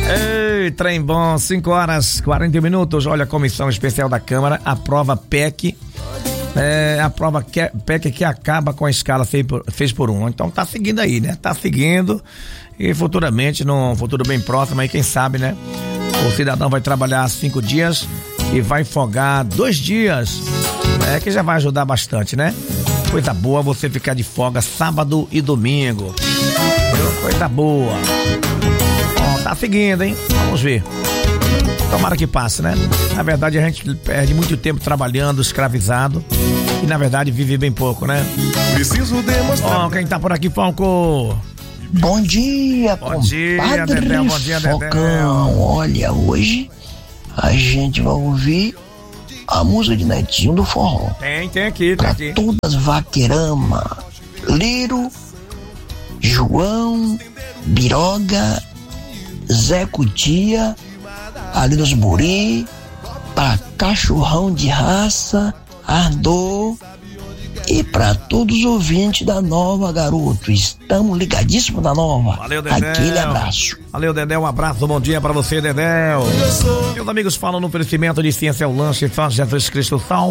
Ei, trem bom, 5 horas 40 minutos. Olha, a Comissão Especial da Câmara aprova PEC. Aprova PEC que acaba com a escala 6x1. Então tá seguindo aí, né? Tá seguindo e futuramente, num futuro bem próximo aí, quem sabe, né? O cidadão vai trabalhar 5 dias e vai folgar 2 dias. Que já vai ajudar bastante, né? Coisa boa você ficar de folga sábado e domingo. Coisa boa. Tá seguindo, hein? Vamos ver. Tomara que passe, né? Na verdade, a gente perde muito tempo trabalhando, escravizado. E, na verdade, vive bem pouco, né? Preciso demonstrar. Quem tá por aqui, Falco? Bom dia, bom dia, Dedéu. Bom dia, Dedéu. Olha, hoje a gente vai ouvir a música de Netinho do Forró. Tem aqui, pra todas vaquerama, Liro, João, Biroga, Zé Cutia, ali nos Buri, pra Cachorrão de Raça, Ardor e pra todos os ouvintes da Nova, garoto. Estamos ligadíssimos da Nova. Valeu, Dedéu. Aquele abraço. Valeu, Dedéu. Um abraço, bom dia pra você, Dedéu. Meus amigos falam no oferecimento de Ciência ao Lanche, São Jesus Cristo Sal.